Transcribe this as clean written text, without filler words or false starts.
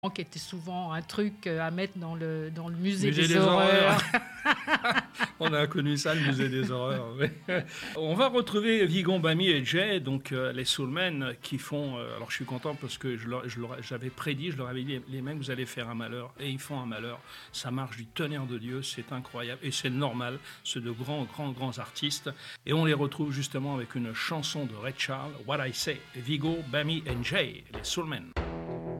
qui était souvent un truc à mettre dans le musée Musée des des horreurs. On a connu ça, le musée des horreurs. Oui. On va retrouver Vigon, Bamy et Jay, donc les Soulmen, qui font. Alors je suis content parce que j'avais prédit, je leur avais dit, les mecs, vous allez faire un malheur, et ils font un malheur. Ça marche du tonnerre de Dieu, c'est incroyable, et c'est normal. C'est de grands artistes, et on les retrouve justement avec une chanson de Ray Charles, What I Say, Vigo, Bamy et Jay, les Soulmen.